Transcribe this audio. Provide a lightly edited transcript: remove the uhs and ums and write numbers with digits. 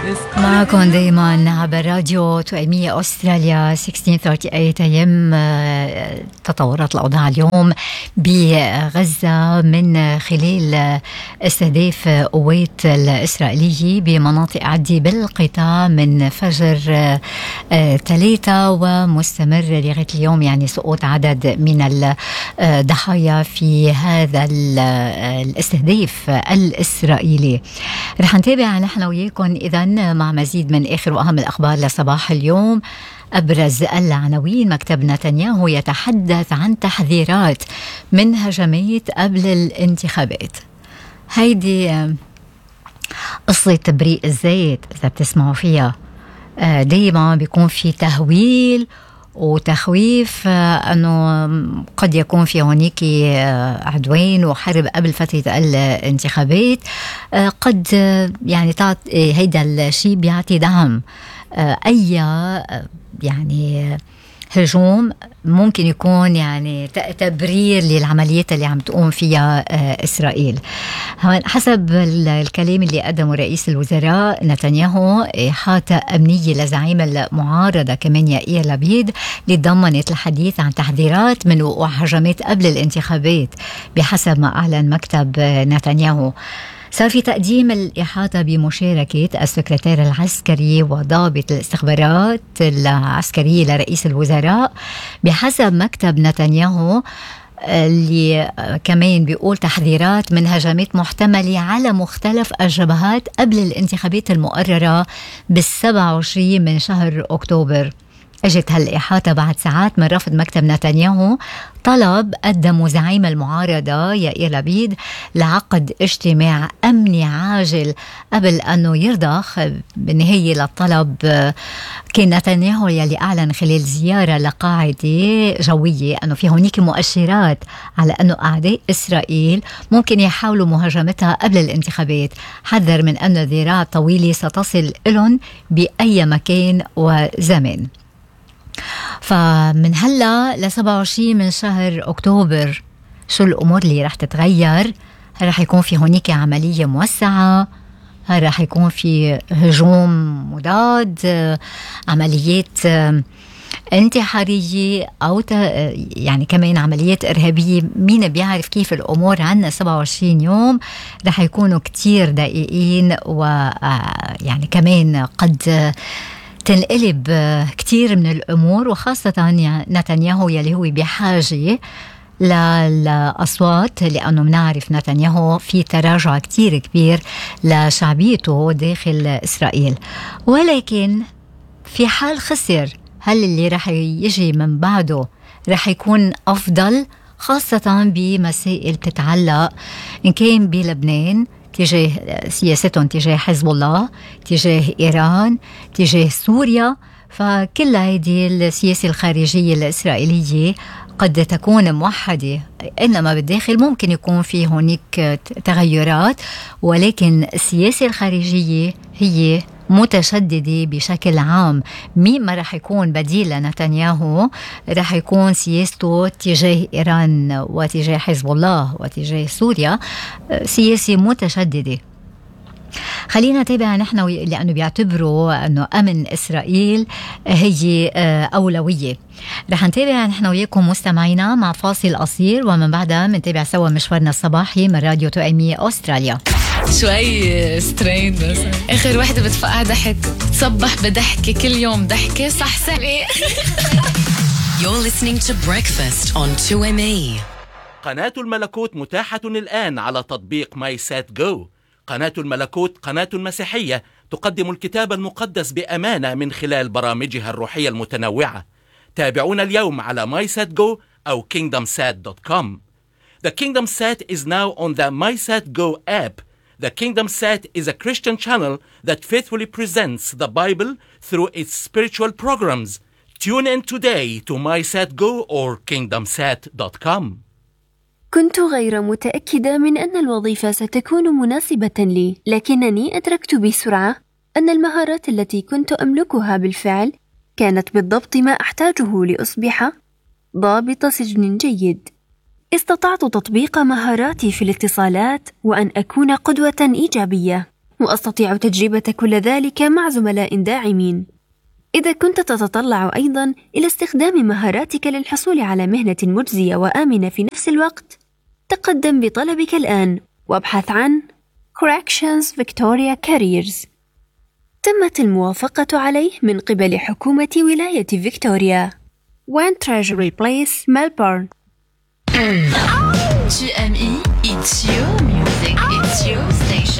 معكم دايما عبر راديو توأمية أستراليا 1638 أيام. تطورات الأوضاع اليوم بغزة من خلال استهداف قوات الإسرائيلية بمناطق عدة بالقطاع من فجر 3 ومستمر لغاية اليوم، يعني سقوط عدد من الضحايا في هذا الاستهداف الإسرائيلي. رح نتابع نحن وياكم إذن مع مزيد من آخر وأهم الأخبار لصباح اليوم. أبرز العناوين: مكتب نتنياهو يتحدث عن تحذيرات من هجمات قبل الانتخابات. هيدي قصة تبريء الزيت إذا بتسمعوا فيها، دايما بيكون في تهويل وتخويف أنه قد يكون في هونيك عدوان وحرب قبل فترة الانتخابات. قد يعني هيدا الشيء بيعطي دعم أي يعني هجوم ممكن يكون يعني تبرير للعمليات اللي عم تقوم فيها إسرائيل. حسب الكلام اللي قدمه رئيس الوزراء نتنياهو، إحاطة أمنية لزعيم المعارضة كمان يائير لبيد اللي ضمنت الحديث عن تحذيرات من وقوع هجمات قبل الانتخابات بحسب ما أعلن مكتب نتنياهو. صار في تقديم الإحاطة بمشاركة السكرتير العسكري وضابط الاستخبارات العسكرية لرئيس الوزراء بحسب مكتب نتنياهو، اللي كمان بيقول تحذيرات من هجمات محتملة على مختلف الجبهات قبل الانتخابات المقررة بال27 من شهر أكتوبر. اجت هالإحاطة بعد ساعات من رفض مكتب نتنياهو طلب قدمه زعيم المعارضة يائير لبيد لعقد اجتماع أمني عاجل قبل أنه يرضخ بالنهاية للطلب. كان نتنياهو يلي أعلن خلال زيارة لقاعدة جوية أنه في هونيك مؤشرات على أنه أعداء إسرائيل ممكن يحاولوا مهاجمتها قبل الانتخابات. حذر من أن الذراع الطويلة ستصل إلهم بأي مكان وزمن. فمن هلا ل27 من شهر أكتوبر شو الأمور اللي رح تتغير؟ هل رح يكون في هونيك عملية موسعة؟ هل رح يكون في هجوم مضاد؟ عمليات انتحارية أو يعني كمان عمليات إرهابية؟ مين بيعرف كيف الأمور؟ عنا 27 يوم رح يكونوا كتير دقيقين، ويعني كمان قد تنقلب كتير من الأمور، وخاصة نتنياهو يلي هو بحاجة للأصوات، لأنه منعرف نتنياهو في تراجع كتير كبير لشعبيته داخل إسرائيل. ولكن في حال خسر، هل اللي رح يجي من بعده رح يكون أفضل؟ خاصة بمسائل تتعلق إن كان بلبنان تجاه سياستهم تجاه حزب الله، تجاه إيران، تجاه سوريا. فكل هذه السياسة الخارجية الإسرائيلية قد تكون موحدة، إنما بالداخل ممكن يكون في هناك تغيرات، ولكن السياسة الخارجية هي متشددة بشكل عام. مين ما رح يكون بديل لنتنياهو رح يكون سياسته تجاه إيران وتجاه حزب الله وتجاه سوريا سياسة متشددة. خلينا نتابع نحن، لأنه بيعتبروا أنه أمن إسرائيل هي أولوية. رح نتابع نحن وياكم مستمعينا مع فاصل قصير، ومن بعدها منتابع سوا مشوارنا الصباحي من راديو توأمية أستراليا. شوي سترين بس آخر واحدة بتفقع ضحك، تصبح بضحكة كل يوم ضحكة صح سنة. You're listening to Breakfast on 2ME. قناة الملكوت متاحة الآن على تطبيق ماي سات جو. قناة الملكوت قناة مسيحية تقدم الكتاب المقدس بأمانة من خلال برامجها الروحية المتنوعة. تابعونا اليوم على MySatGo أو KingdomSat.com. The KingdomSat is now on the MySatGo app. The KingdomSat is a Christian channel that faithfully presents the Bible through its spiritual programs. Tune in today to MySatGo or KingdomSat.com. كنت غير متأكدة من أن الوظيفة ستكون مناسبة لي، لكنني أدركت بسرعة أن المهارات التي كنت أملكها بالفعل كانت بالضبط ما أحتاجه لأصبح ضابط سجن جيد. استطعت تطبيق مهاراتي في الاتصالات وأن أكون قدوة إيجابية. وأستطيع تجربة كل ذلك مع زملاء داعمين. إذا كنت تتطلع أيضاً إلى استخدام مهاراتك للحصول على مهنة مجزية وآمنة في نفس الوقت، تقدم بطلبك الآن وابحث عن Corrections Victoria Careers. تمت الموافقة عليه من قبل حكومة ولاية فيكتوريا. 1 Treasury Place, Melbourne. TME, it's your music, it's your station.